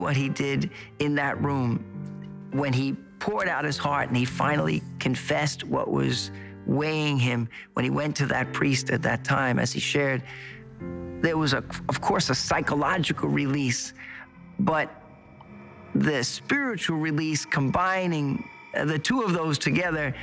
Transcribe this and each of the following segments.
what he did in that room when he poured out his heart and he finally confessed what was weighing him. When he went to that priest at that time, as he shared, there was, of course, a psychological release, but the spiritual release, combining the two of those together,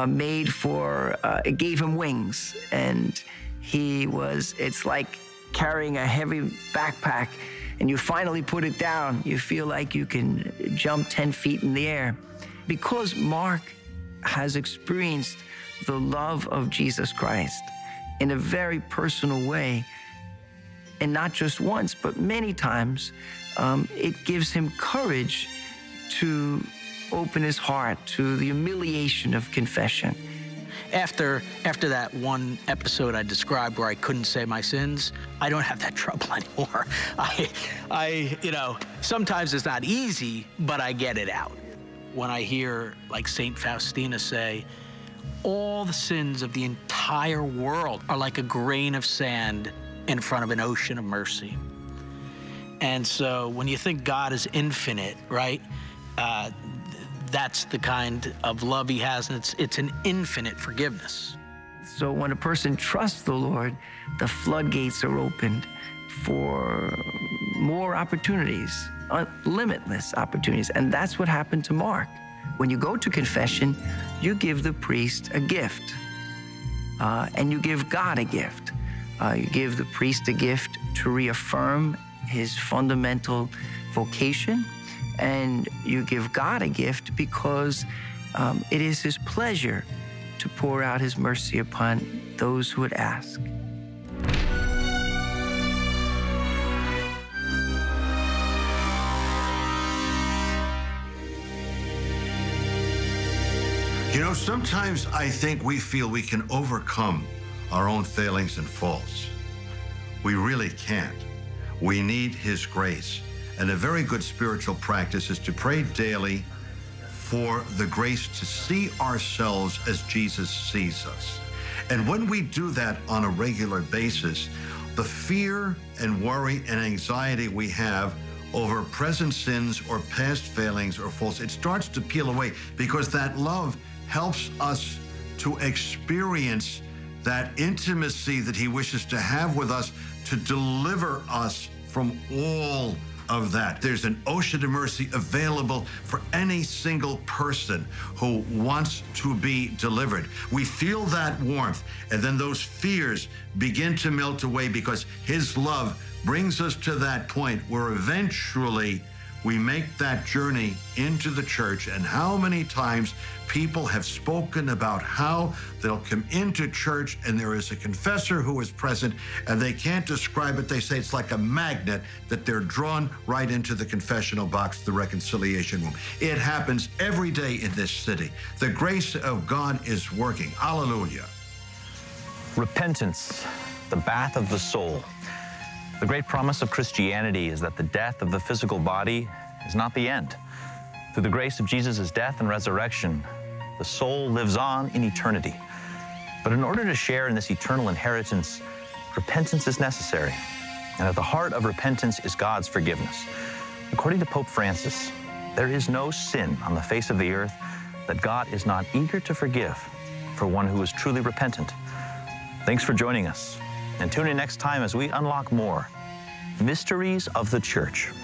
it gave him wings. And it's like carrying a heavy backpack and you finally put it down. You feel like you can jump 10 feet in the air. Because Mark has experienced the love of Jesus Christ in a very personal way, and not just once, but many times, it gives him courage to open his heart to the humiliation of confession. After that one episode I described where I couldn't say my sins, I don't have that trouble anymore. Sometimes it's not easy, but I get it out. When I hear, like St. Faustina say, all the sins of the entire world are like a grain of sand in front of an ocean of mercy. And so when you think God is infinite, right, that's the kind of love he has, and it's an infinite forgiveness. So when a person trusts the Lord, the floodgates are opened for more opportunities, limitless opportunities. And that's what happened to Mark. When you go to confession, you give the priest a gift, and you give God a gift. You give the priest a gift to reaffirm his fundamental vocation, and you give God a gift because it is his pleasure to pour out his mercy upon those who would ask. You know, sometimes I think we feel we can overcome our own failings and faults. We really can't. We need his grace. And a very good spiritual practice is to pray daily for the grace to see ourselves as Jesus sees us. And when we do that on a regular basis, the fear and worry and anxiety we have over present sins or past failings or faults, it starts to peel away, because that love helps us to experience that intimacy that he wishes to have with us, to deliver us from all of that. There's an ocean of mercy available for any single person who wants to be delivered. We feel that warmth, and then those fears begin to melt away, because his love brings us to that point where eventually we make that journey into the church. And how many times people have spoken about how they'll come into church and there is a confessor who is present and they can't describe it. They say it's like a magnet, that they're drawn right into the confessional box, the reconciliation room. It happens every day in this city. The grace of God is working. Hallelujah. Repentance, the bath of the soul. The great promise of Christianity is that the death of the physical body is not the end. Through the grace of Jesus' death and resurrection, the soul lives on in eternity. But in order to share in this eternal inheritance, repentance is necessary. And at the heart of repentance is God's forgiveness. According to Pope Francis, there is no sin on the face of the earth that God is not eager to forgive for one who is truly repentant. Thanks for joining us. And tune in next time as we unlock more mysteries of the Church.